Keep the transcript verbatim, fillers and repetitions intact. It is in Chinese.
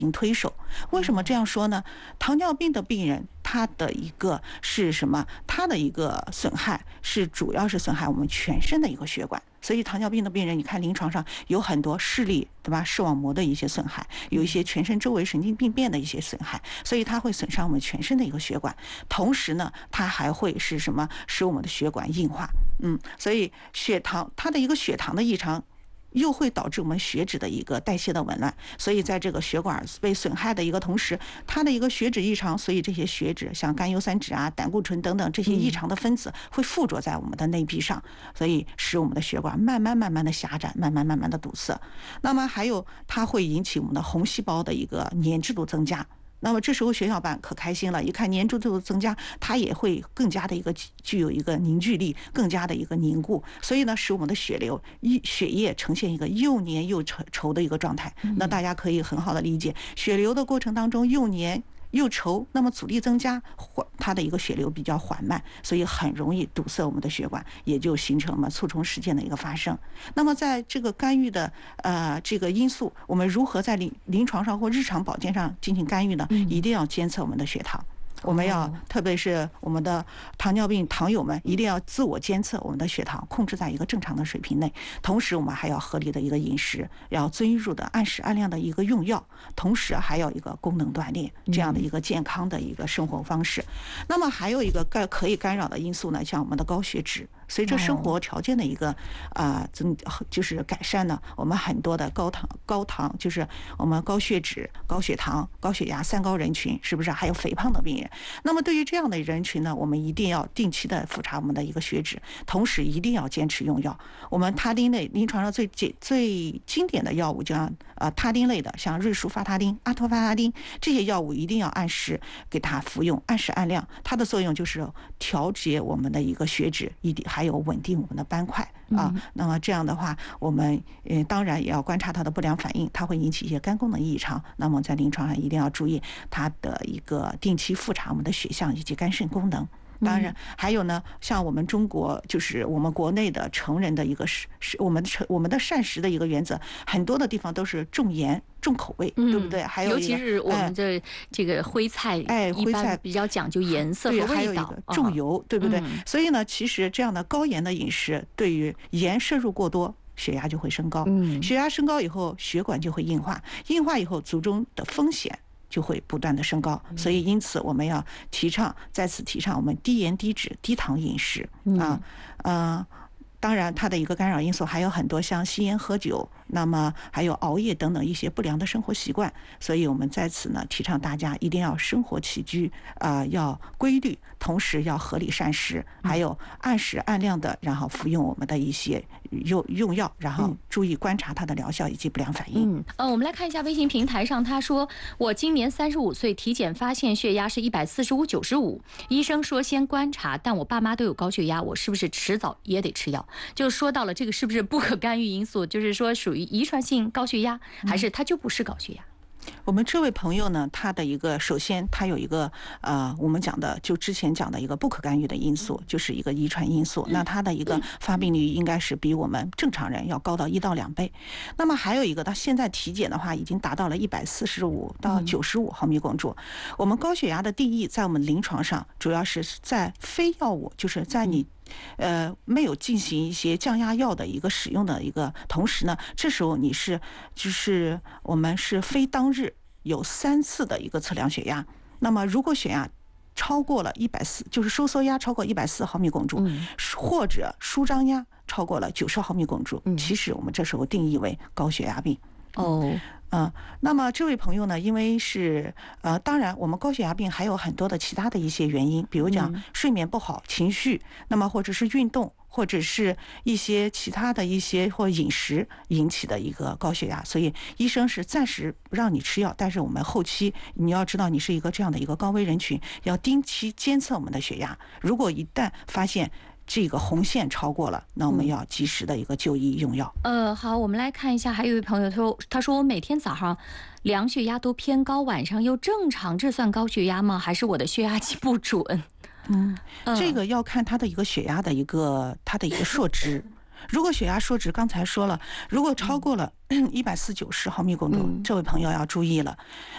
行推手。为什么这样说呢？糖尿病的病人，他的一个是什么？他的一个损害是主要是损害我们全身的一个血管。所以糖尿病的病人，你看临床上有很多视力，对吧？视网膜的一些损害，有一些全身周围神经病变的一些损害，所以它会损伤我们全身的一个血管。同时呢，它还会是什么？使我们的血管硬化。嗯，所以血糖它的一个血糖的异常，又会导致我们血脂的一个代谢的紊乱，所以在这个血管被损害的一个同时，它的一个血脂异常，所以这些血脂像甘油三酯啊、胆固醇等等这些异常的分子会附着在我们的内壁上，所以使我们的血管慢慢慢慢的狭窄，慢慢慢慢的堵塞。那么还有它会引起我们的红细胞的一个粘滞度增加。那么这时候血小板可开心了，一看粘稠度增加，它也会更加的一个具有一个凝聚力，更加的一个凝固，所以呢，使我们的血流一血液呈现一个又黏又稠稠的一个状态。那大家可以很好的理解，血流的过程当中又黏又稠，那么阻力增加，它的一个血流比较缓慢，所以很容易堵塞我们的血管，也就形成了卒中事件的一个发生。那么在这个干预的呃这个因素，我们如何在临临床上或日常保健上进行干预呢？一定要监测我们的血糖。我们要，特别是我们的糖尿病糖友们，一定要自我监测我们的血糖，控制在一个正常的水平内。同时，我们还要合理的一个饮食，要遵入的按时按量的一个用药，同时还有一个功能锻炼，这样的一个健康的一个生活方式。那么还有一个干可以干扰的因素呢，像我们的高血脂。随着生活条件的一个啊增就是改善呢，我们很多的高糖高糖就是我们高血脂、高血糖、高血压三高人群，是不是还有肥胖的病人？那么对于这样的人群呢，我们一定要定期的复查我们的一个血脂，同时一定要坚持用药。我们他汀类临床上最最经典的药物，就像呃他汀类的，像瑞舒发他汀、阿托发他汀这些药物，一定要按时给他服用，按时按量。它的作用就是调节我们的一个血脂，一定还有稳定我们的斑块啊。那么这样的话，我们呃当然也要观察它的不良反应，它会引起一些肝功能异常。那么在临床上一定要注意它的一个定期复查我们的血象以及肝肾功能。当然还有呢，像我们中国就是我们国内的成人的一个是是我们我们的膳食的一个原则，很多的地方都是重盐重口味，对不对？还有尤其是我们的这个徽菜， 哎，徽菜比较讲究颜色和味道， 还有一个重油，对不对？所以呢，其实这样的高盐的饮食，对于盐摄入过多，血压就会升高。血压升高以后，血管就会硬化，硬化以后，卒中的风险就会不断的升高。所以因此我们要提倡，在此提倡我们低盐低脂低糖饮食啊，呃当然它的一个干扰因素还有很多，像吸烟喝酒，那么还有熬夜等等一些不良的生活习惯。所以我们在此呢提倡大家一定要生活起居啊、呃、要规律，同时要合理膳食，还有按时按量的然后服用我们的一些用用药，然后注意观察它的疗效以及不良反应。 嗯呃我们来看一下微信平台上，他说我今年三十五岁，体检发现血压是一百四十五九十五，医生说先观察，但我爸妈都有高血压，我是不是迟早也得吃药？就说到了这个是不是不可干预因素，就是说属于遗传性高血压，还是它就不是高血压？ 我们这位朋友呢，他的一个首先他有一个呃，我们讲的就之前讲的一个不可干预的因素，就是一个遗传因素。那他的一个发病率应该是比我们正常人要高到一到两倍。那么还有一个，他现在体检的话已经达到了一百四十五到九十五毫米汞柱。我们高血压的定义在我们临床上主要是在非药物，就是在你呃，没有进行一些降压药的一个使用的一个同时呢，这时候你是就是我们是非当日有三次的一个测量血压。那么如果血压超过了一百四，就是收缩压超过一百四毫米汞柱，或者舒张压超过了九十毫米汞柱，其实我们这时候定义为高血压病。 哦。 嗯，那么这位朋友呢，因为是呃，当然我们高血压病还有很多的其他的一些原因，比如讲睡眠不好、情绪，那么或者是运动，或者是一些其他的一些或饮食引起的一个高血压，所以医生是暂时不让你吃药，但是我们后期你要知道你是一个这样的一个高危人群，要定期监测我们的血压，如果一旦发现这个红线超过了，那我们要及时的一个就医用药。 呃，好，我们来看一下，还有一位朋友说，他说我每天早上量血压都偏高，晚上又正常，这算高血压吗？还是我的血压计不准？ 嗯，这个要看他的一个血压的一个他的一个数值。如果血压数值刚才说了，如果超过了一百四九十毫米汞柱，这位朋友要注意了。